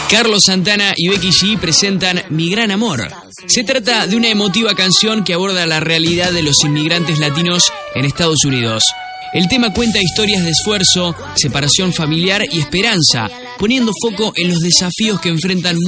Carlos Santana y Becky G presentan Mi Gran Amor. Se trata de una emotiva canción que aborda la realidad de los inmigrantes latinos en Estados Unidos. El tema cuenta historias de esfuerzo, separación familiar y esperanza, poniendo foco en los desafíos que enfrentan